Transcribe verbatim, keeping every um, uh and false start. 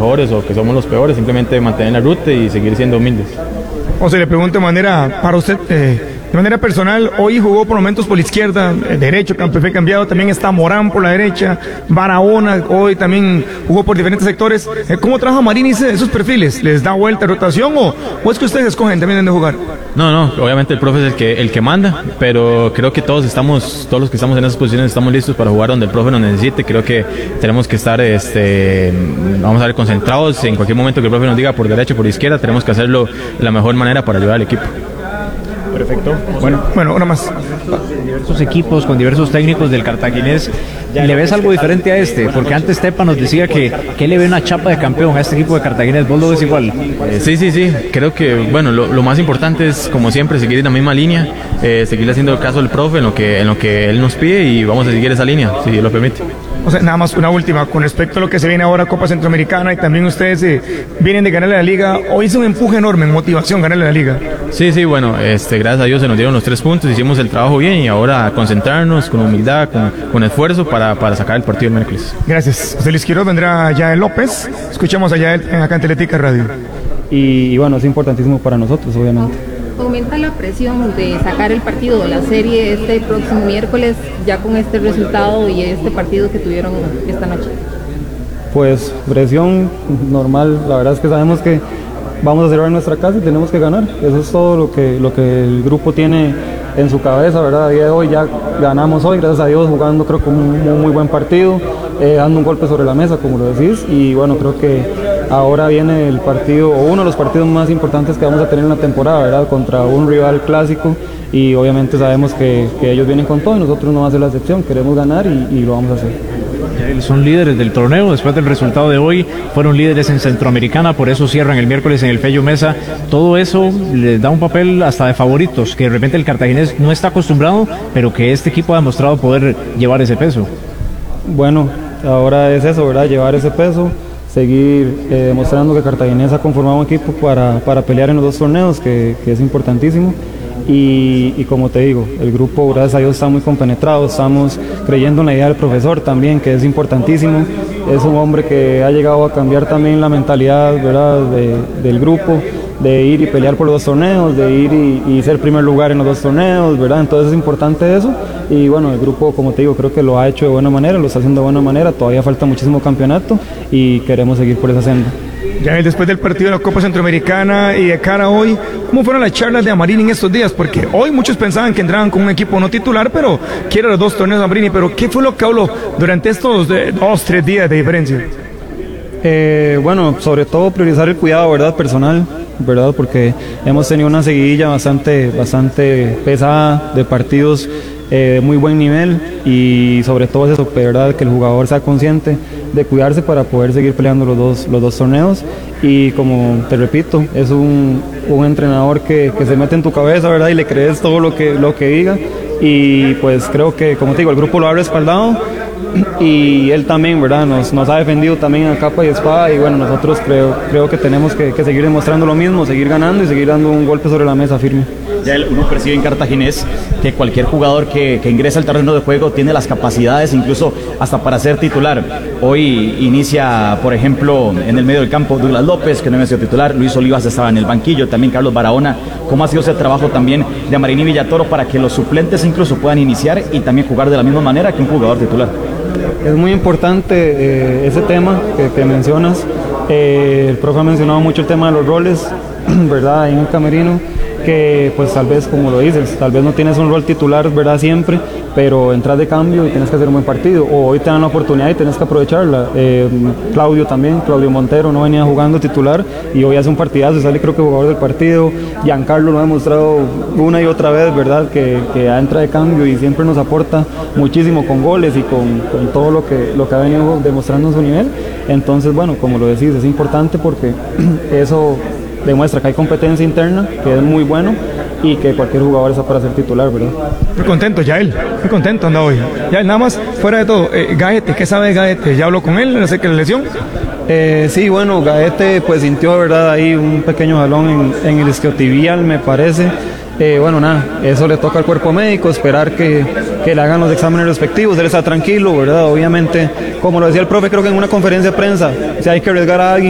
mejores o que somos los peores, simplemente mantener la ruta y seguir siendo humildes. O sea, le pregunto de manera, para usted, eh, de manera personal, hoy jugó por momentos por la izquierda, eh, derecho, fue cambiado, también está Morán por la derecha, Barahona, hoy también jugó por diferentes sectores. Eh, ¿Cómo trabaja Marín esos perfiles? ¿Les da vuelta, rotación o, o es que ustedes escogen también dónde jugar? No, no, obviamente el profe es el que, el que manda, pero creo que todos estamos, todos los que estamos en esas posiciones estamos listos para jugar donde el profe nos necesite. Creo que tenemos que estar, este, vamos a ver, concentrados en cualquier momento que el profe nos diga por derecha, por izquierda, tenemos que hacerlo de la mejor manera para ayudar al equipo. Perfecto. Bueno, bueno, una más. Con diversos equipos, con diversos técnicos del Cartaginés, ¿le ves algo diferente a este? Porque antes Tepa nos decía que, que le ve una chapa de campeón a este equipo de Cartaginés. ¿Vos lo ves igual? Eh, sí, sí, sí. Creo que, bueno, lo, lo más importante es, como siempre, seguir en la misma línea, eh, seguir haciendo caso al profe en lo que, en lo que él nos pide y vamos a seguir esa línea, si Dios lo permite. O sea, nada más una última, con respecto a lo que se viene ahora Copa Centroamericana y también ustedes eh, vienen de ganarle la Liga, hoy es un empuje enorme en motivación ganarle la Liga. Sí, sí, bueno, este, gracias a Dios se nos dieron los tres puntos, hicimos el trabajo bien y ahora concentrarnos con humildad, con, con esfuerzo para, para sacar el partido el miércoles. Gracias. José Luis Quiroz, vendrá Yael López, escuchamos a Yael en acá en Teletica Radio. Y, y bueno, es importantísimo para nosotros, obviamente. ¿Aumenta la presión de sacar el partido de la serie este próximo miércoles ya con este resultado y este partido que tuvieron esta noche? Pues presión normal, la verdad es que sabemos que vamos a cerrar en nuestra casa y tenemos que ganar. Eso es todo lo que, lo que el grupo tiene en su cabeza, ¿verdad? A día de hoy ya ganamos hoy, gracias a Dios, jugando creo que un muy, muy buen partido, eh, dando un golpe sobre la mesa, como lo decís, y bueno, creo que ahora viene el partido, o uno de los partidos más importantes que vamos a tener en la temporada, ¿verdad? Contra un rival clásico, y obviamente sabemos que, que ellos vienen con todo y nosotros no vamos a ser la excepción, queremos ganar y, y lo vamos a hacer. Son líderes del torneo, después del resultado de hoy fueron líderes en Centroamericana, por eso cierran el miércoles en el Fello Mesa. Todo eso les da un papel hasta de favoritos, que de repente el cartaginés no está acostumbrado, pero que este equipo ha demostrado poder llevar ese peso. Bueno, ahora es eso, ¿verdad? Llevar ese peso, seguir eh, demostrando que Cartaginés ha conformado un equipo para, para pelear en los dos torneos, que, que es importantísimo. Y, y como te digo, el grupo, gracias a Dios, está muy compenetrado, estamos creyendo en la idea del profesor también, que es importantísimo. Es un hombre que ha llegado a cambiar también la mentalidad, ¿verdad?, de, del grupo, de ir y pelear por los dos torneos, de ir y, y ser primer lugar en los dos torneos, ¿verdad? Entonces es importante eso. Y bueno, el grupo, como te digo, creo que lo ha hecho de buena manera, lo está haciendo de buena manera. Todavía falta muchísimo campeonato y queremos seguir por esa senda. Ya después del partido de la Copa Centroamericana y de cara a hoy, ¿cómo fueron las charlas de Amarini en estos días? Porque hoy muchos pensaban que entraban con un equipo no titular, pero quiere los dos torneos de Amarini. Pero ¿qué fue lo que habló durante estos de, dos, tres días de diferencia? Eh, bueno, sobre todo priorizar el cuidado, ¿verdad?, personal, ¿verdad? Porque hemos tenido una seguidilla bastante, bastante pesada de partidos de eh, muy buen nivel, y sobre todo eso, ¿verdad?, que el jugador sea consciente de cuidarse para poder seguir peleando los dos, los dos torneos. Y como te repito, es un, un entrenador que, que se mete en tu cabeza, ¿verdad?, y le crees todo lo que, lo que diga, y pues creo que, como te digo, el grupo lo ha respaldado y él también, ¿verdad?, nos, nos ha defendido también a capa y espada, y bueno, nosotros creo, creo que tenemos que, que seguir demostrando lo mismo, seguir ganando y seguir dando un golpe sobre la mesa firme. Ya uno percibe en Cartaginés que cualquier jugador que, que ingresa al terreno de juego tiene las capacidades incluso hasta para ser titular. Hoy inicia, por ejemplo, en el medio del campo Douglas López, que no había sido titular, Luis Olivas estaba en el banquillo, también Carlos Barahona. ¿Cómo ha sido ese trabajo también de Amarini Villatoro para que los suplentes incluso puedan iniciar y también jugar de la misma manera que un jugador titular? Es muy importante eh, ese tema que, que mencionas. Eh, el profe ha mencionado mucho el tema de los roles, ¿verdad?, en el camerino, que pues tal vez, como lo dices, tal vez no tienes un rol titular, ¿verdad?, siempre, pero entras de cambio y tienes que hacer un buen partido, o hoy te dan la oportunidad y tienes que aprovecharla. eh, Claudio también, Claudio Montero no venía jugando titular y hoy hace un partidazo, sale creo que jugador del partido. Giancarlo lo ha demostrado una y otra vez, ¿verdad?, que, que entra de cambio y siempre nos aporta muchísimo con goles y con, con todo lo que, lo que ha venido demostrando en su nivel. Entonces, bueno, como lo decís, es importante porque eso demuestra que hay competencia interna, que es muy bueno, y que cualquier jugador está para ser titular, ¿verdad? Muy contento, Yael, muy contento anda hoy. Yael, nada más, fuera de todo, eh, Gaete, ¿qué sabe de Gaete? ¿Ya habló con él? No sé qué, la lesión. Eh, sí, bueno, Gaete pues sintió, ¿verdad?, ahí un pequeño jalón en, en el isquiotibial, me parece. Eh, bueno, nada, eso le toca al cuerpo médico, esperar que, que le hagan los exámenes respectivos, él está tranquilo, ¿verdad? Obviamente, como lo decía el profe, creo que en una conferencia de prensa, si hay que arriesgar a alguien,